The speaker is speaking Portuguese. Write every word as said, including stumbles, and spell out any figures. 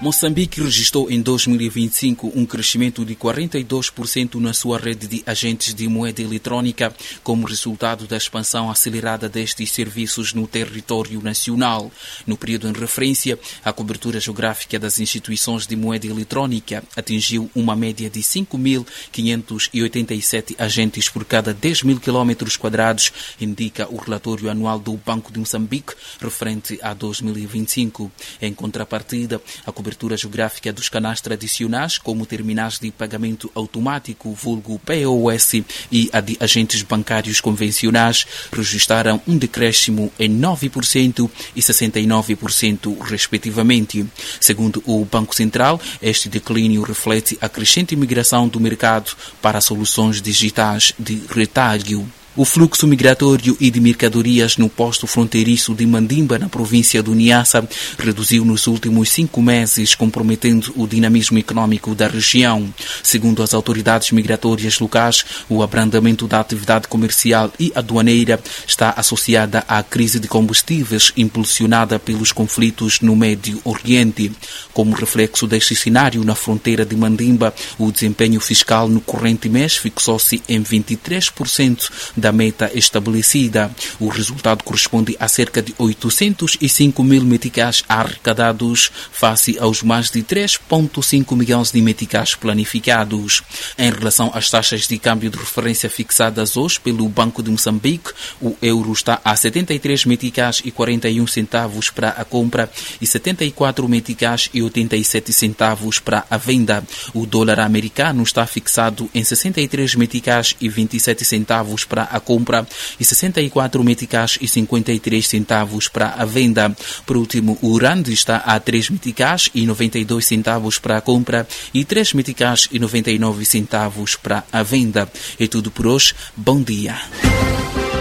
Moçambique registrou em dois mil e vinte e cinco um crescimento de quarenta e dois por cento na sua rede de agentes de moeda eletrónica, como resultado da expansão acelerada destes serviços no território nacional. No período em referência, a cobertura geográfica das instituições de moeda eletrónica atingiu uma média de cinco mil quinhentos e oitenta e sete agentes por cada dez mil quilómetros quadrados, indica o relatório anual do Banco de Moçambique, referente a dois mil e vinte e cinco. Em contrapartida, a cobertura A cobertura geográfica dos canais tradicionais, como terminais de pagamento automático, vulgo P O S, e a de agentes bancários convencionais, registraram um decréscimo em nove por cento e sessenta e nove por cento, respectivamente. Segundo o Banco Central, este declínio reflete a crescente migração do mercado para soluções digitais de retalho. O fluxo migratório e de mercadorias no posto fronteiriço de Mandimba, na província do Niassa, reduziu nos últimos cinco meses, comprometendo o dinamismo econômico da região. Segundo as autoridades migratórias locais, o abrandamento da atividade comercial e aduaneira está associada à crise de combustíveis impulsionada pelos conflitos no Médio Oriente. Como reflexo deste cenário, na fronteira de Mandimba, o desempenho fiscal no corrente mês fixou-se em vinte e três por cento da meta estabelecida. O resultado corresponde a cerca de oitocentos e cinco mil meticais arrecadados face aos mais de três vírgula cinco milhões de meticais planificados. Em relação às taxas de câmbio de referência fixadas hoje pelo Banco de Moçambique, o euro está a setenta e três meticais e quarenta e um centavos para a compra e setenta e quatro meticais e oitenta e sete centavos para a venda. O dólar americano está fixado em sessenta e três meticais e vinte e sete centavos para a compra e sessenta e quatro meticais e cinquenta e três centavos para a venda. Por último, o rand está a três meticais e noventa e dois centavos para a compra e três meticais e noventa e nove centavos para a venda. É tudo por hoje. Bom dia.